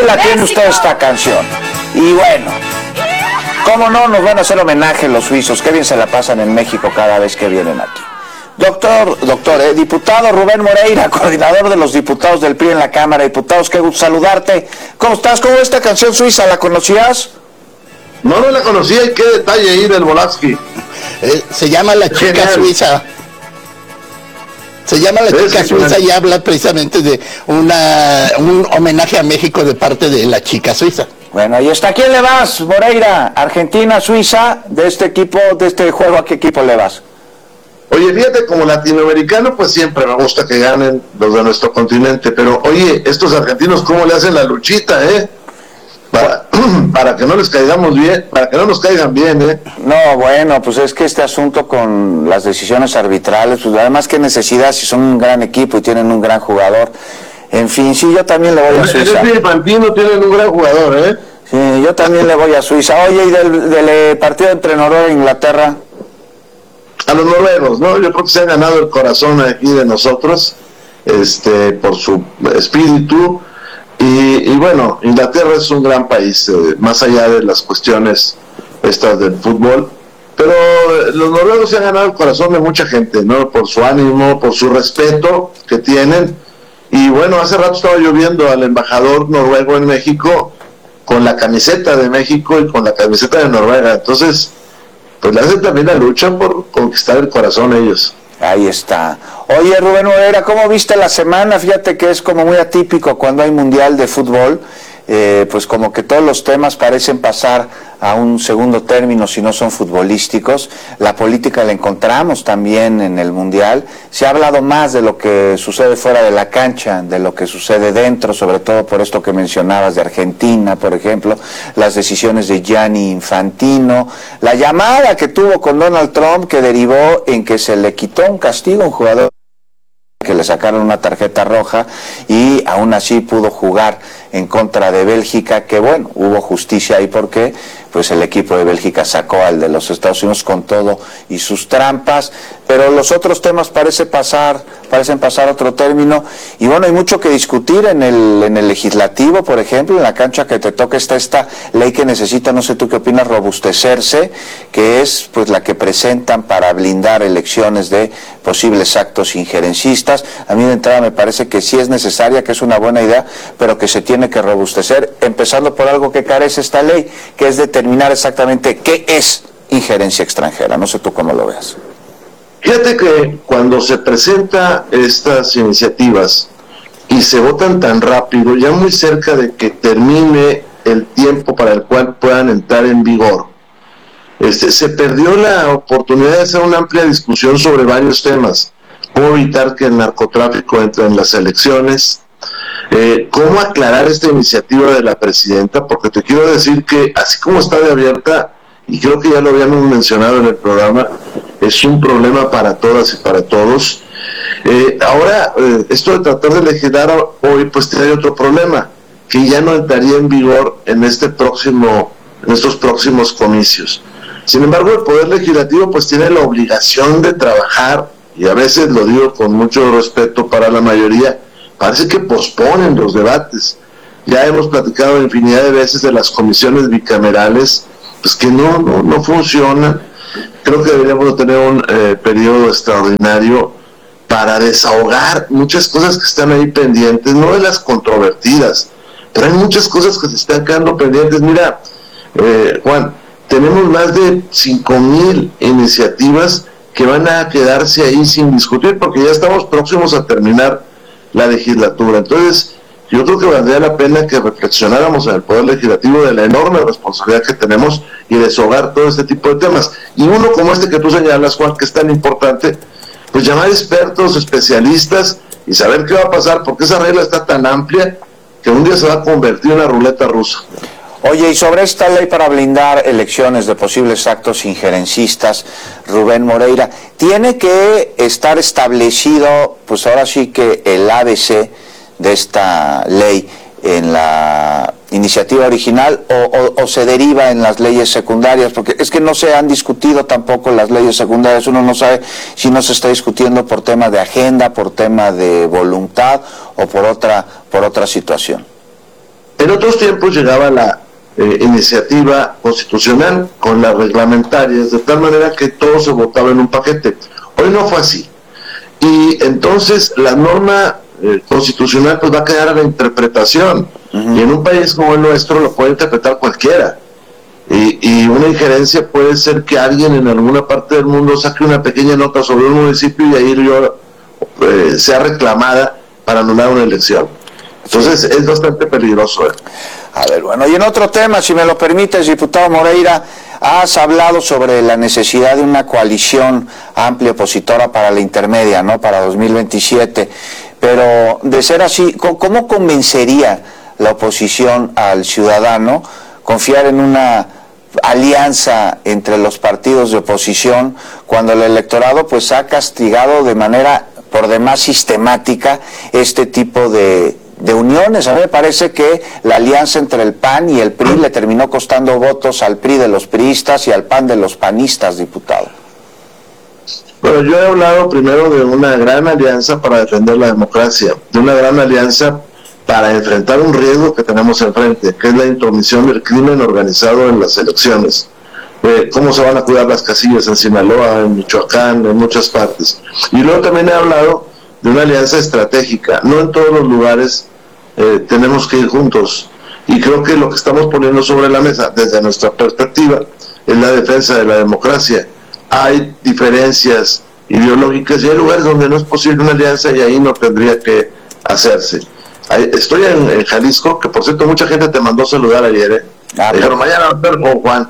la tiene usted esta canción. Y bueno, cómo no nos van a hacer homenaje los suizos, qué bien se la pasan en México cada vez que vienen aquí. Diputado Rubén Moreira, coordinador de los diputados del PRI en la Cámara. Diputados, qué gusto saludarte. ¿Cómo estás? ¿Cómo esta canción suiza? ¿La conocías? No la conocía, y qué detalle ahí del Volatsky. Se llama La Chica Suiza. Se llama La Chica Suiza y habla precisamente de un homenaje a México de parte de La Chica Suiza. Bueno, ahí está. ¿A quién le vas, Moreira? Argentina, Suiza, de este equipo, de este juego, ¿a qué equipo le vas? Oye, fíjate, como latinoamericano, pues siempre me gusta que ganen los de nuestro continente, pero oye, estos argentinos, ¿cómo le hacen la luchita, para que no les caigamos bien, para que no nos caigan bien, No, bueno, pues es que este asunto con las decisiones arbitrales, pues además qué necesidad si son un gran equipo y tienen un gran jugador. En fin, sí, yo también le voy a Suiza. El Infantino tienen un gran jugador, Sí, yo también le voy a Suiza. Oye, y del partido entre Noruega e Inglaterra. A los noruegos, ¿no? Yo creo que se han ganado el corazón aquí de nosotros, por su espíritu, y bueno, Inglaterra es un gran país, más allá de las cuestiones estas del fútbol, pero los noruegos se han ganado el corazón de mucha gente, ¿no? Por su ánimo, por su respeto que tienen, y bueno, hace rato estaba yo viendo al embajador noruego en México con la camiseta de México y con la camiseta de Noruega, entonces pues le hacen también la lucha por conquistar el corazón ellos. Ahí está. Oye, Rubén Moreira, ¿cómo viste la semana? Fíjate que es como muy atípico cuando hay mundial de fútbol, pues como que todos los temas parecen pasar a un segundo término si no son futbolísticos. La política la encontramos también en el mundial. Se ha hablado más de lo que sucede fuera de la cancha, de lo que sucede dentro, sobre todo por esto que mencionabas de Argentina, por ejemplo, las decisiones de Gianni Infantino, la llamada que tuvo con Donald Trump que derivó en que se le quitó un castigo a un jugador, que le sacaron una tarjeta roja y aún así pudo jugar en contra de Bélgica, que bueno, hubo justicia ahí porque pues el equipo de Bélgica sacó al de los Estados Unidos con todo y sus trampas, pero los otros temas parecen pasar a otro término, y bueno, hay mucho que discutir en el legislativo, por ejemplo, en la cancha que te toca está esta ley que necesita, no sé tú qué opinas, robustecerse, que es pues la que presentan para blindar elecciones de posibles actos injerencistas. A mí de entrada me parece que sí es necesaria, que es una buena idea, pero que se tiene que robustecer, empezando por algo que carece esta ley, que es determinar exactamente qué es injerencia extranjera. No sé tú cómo lo veas. Fíjate que cuando se presentan estas iniciativas y se votan tan rápido, ya muy cerca de que termine el tiempo para el cual puedan entrar en vigor, se perdió la oportunidad de hacer una amplia discusión sobre varios temas. Cómo evitar que el narcotráfico entre en las elecciones, cómo aclarar esta iniciativa de la presidenta, porque te quiero decir que así como está de abierta, y creo que ya lo habíamos mencionado en el programa, es un problema para todas y para todos. Ahora, esto de tratar de legislar hoy, pues tiene otro problema, que ya no entraría en vigor en estos próximos comicios. Sin embargo, el Poder Legislativo pues tiene la obligación de trabajar, y a veces lo digo con mucho respeto para la mayoría, parece que posponen los debates. Ya hemos platicado infinidad de veces de las comisiones bicamerales, pues que no funcionan. Creo que deberíamos tener un periodo extraordinario para desahogar muchas cosas que están ahí pendientes, no de las controvertidas, pero hay muchas cosas que se están quedando pendientes. Mira, Juan, tenemos más de 5,000 iniciativas que van a quedarse ahí sin discutir porque ya estamos próximos a terminar la legislatura. Entonces, yo creo que valdría la pena que reflexionáramos en el Poder Legislativo de la enorme responsabilidad que tenemos y desahogar todo este tipo de temas. Y uno como este que tú señalas, Juan, que es tan importante, pues llamar expertos, especialistas y saber qué va a pasar, porque esa regla está tan amplia que un día se va a convertir en una ruleta rusa. Oye, y sobre esta ley para blindar elecciones de posibles actos injerencistas, Rubén Moreira, ¿tiene que estar establecido, pues ahora sí que el ABC de esta ley en la iniciativa original o se deriva en las leyes secundarias? Porque es que no se han discutido tampoco las leyes secundarias, uno no sabe si no se está discutiendo por tema de agenda, por tema de voluntad o por otra situación. En otros tiempos llegaba la iniciativa constitucional con las reglamentarias, de tal manera que todo se votaba en un paquete. Hoy no fue así. Y entonces la norma constitucional pues va a quedar a la interpretación. Y en un país como el nuestro lo puede interpretar cualquiera. Y una injerencia puede ser que alguien en alguna parte del mundo saque una pequeña nota sobre un municipio y ahí sea reclamada para anular una elección. Entonces es bastante peligroso. A ver, bueno, y en otro tema, si me lo permites, diputado Moreira, has hablado sobre la necesidad de una coalición amplia opositora para la intermedia, ¿no?, para 2027, pero de ser así, ¿cómo convencería la oposición al ciudadano confiar en una alianza entre los partidos de oposición cuando el electorado pues ha castigado de manera por demás sistemática este tipo de uniones? A mí me parece que la alianza entre el PAN y el PRI le terminó costando votos al PRI de los priistas y al PAN de los panistas, diputado. Bueno, yo he hablado primero de una gran alianza para defender la democracia, de una gran alianza para enfrentar un riesgo que tenemos enfrente, que es la intromisión del crimen organizado en las elecciones. Cómo se van a cuidar las casillas en Sinaloa, en Michoacán, en muchas partes. Y luego también he hablado de una alianza estratégica. No en todos los lugares tenemos que ir juntos. Y creo que lo que estamos poniendo sobre la mesa, desde nuestra perspectiva, es la defensa de la democracia. Hay diferencias ideológicas y hay lugares donde no es posible una alianza y ahí no tendría que hacerse. Estoy en Jalisco, que por cierto mucha gente te mandó saludar ayer, dijeron mañana va a estar con Juan.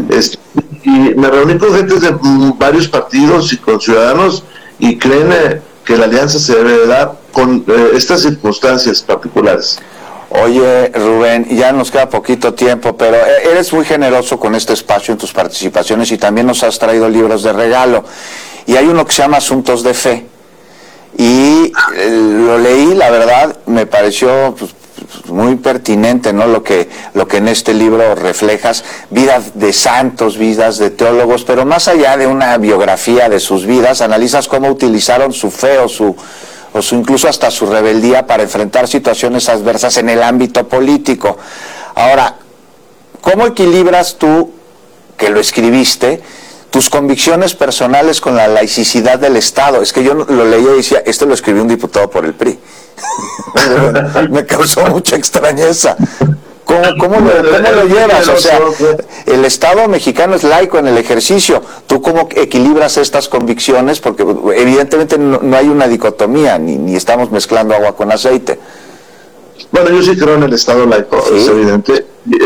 Y me reuní con gente de varios partidos y con ciudadanos y creen que la alianza se debe dar con estas circunstancias particulares. Oye, Rubén, ya nos queda poquito tiempo, pero eres muy generoso con este espacio en tus participaciones y también nos has traído libros de regalo. Y hay uno que se llama Asuntos de Fe. Y lo leí, la verdad, me pareció pues, muy pertinente, ¿no? Lo que en este libro reflejas, vidas de santos, vidas de teólogos, pero más allá de una biografía de sus vidas, analizas cómo utilizaron su fe o su incluso hasta su rebeldía para enfrentar situaciones adversas en el ámbito político. Ahora, ¿cómo equilibras tú, que lo escribiste, tus convicciones personales con la laicidad del Estado? Es que yo lo leía y decía, lo escribió un diputado por el PRI. Me causó mucha extrañeza. ¿Cómo lo llevas? O sea, el Estado mexicano es laico en el ejercicio. ¿Tú cómo equilibras estas convicciones? Porque evidentemente no hay una dicotomía, ni estamos mezclando agua con aceite. Bueno, yo sí creo en el Estado laico, ¿sí? Es evidente.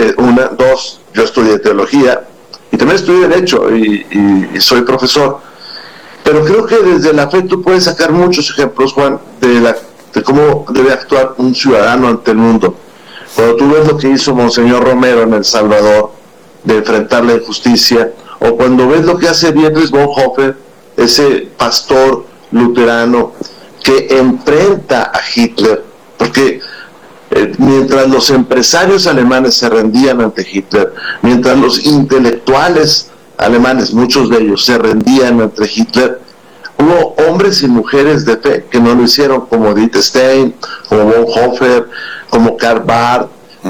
Dos, yo estudié teología y también estudié Derecho y soy profesor. Pero creo que desde la fe tú puedes sacar muchos ejemplos, Juan, de cómo debe actuar un ciudadano ante el mundo. Cuando tú ves lo que hizo Monseñor Romero en El Salvador, de enfrentar la injusticia, o cuando ves lo que hace Dietrich Bonhoeffer, ese pastor luterano que enfrenta a Hitler, porque mientras los empresarios alemanes se rendían ante Hitler, mientras los intelectuales alemanes, muchos de ellos, se rendían ante Hitler, hubo hombres y mujeres de fe que no lo hicieron, como Edith Stein, como Bonhoeffer, como Karl Barth,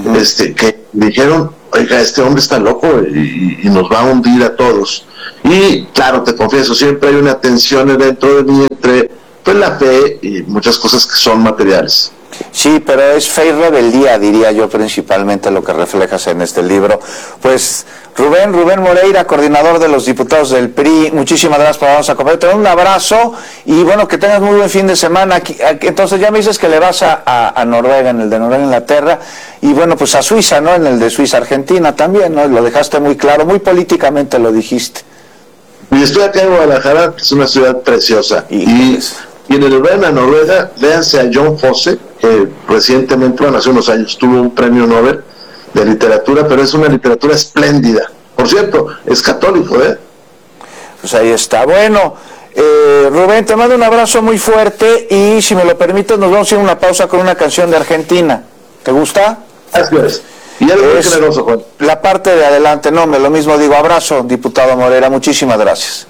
que dijeron, oiga, este hombre está loco y nos va a hundir a todos. Y claro, te confieso, siempre hay una tensión dentro de mí entre pues, la fe y muchas cosas que son materiales. Sí, pero es fe y rebeldía, diría yo, principalmente lo que reflejas en este libro. Pues Rubén Moreira, coordinador de los diputados del PRI, muchísimas gracias por habernos acompañado. Te doy un abrazo y bueno, que tengas muy buen fin de semana. Entonces ya me dices que le vas a Noruega, en el de Noruega, Inglaterra, y bueno, pues a Suiza, ¿no? En el de Suiza, Argentina también, ¿no? Lo dejaste muy claro, muy políticamente lo dijiste. Y estoy acá en Guadalajara, que es una ciudad preciosa. Y en el a Noruega, léanse a John Fosse, que recientemente, hace unos años, tuvo un premio Nobel de literatura, pero es una literatura espléndida. Por cierto, es católico, ¿eh? Pues ahí está. Bueno, Rubén, te mando un abrazo muy fuerte y si me lo permites nos vamos a ir a una pausa con una canción de Argentina. ¿Te gusta? Así es. Y algo muy generoso, Juan. La parte de adelante, no, lo mismo digo. Abrazo, diputado Moreira, muchísimas gracias.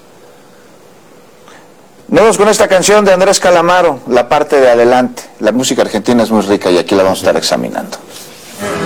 Nos vamos con esta canción de Andrés Calamaro, La parte de adelante. La música argentina es muy rica y aquí la vamos a estar examinando.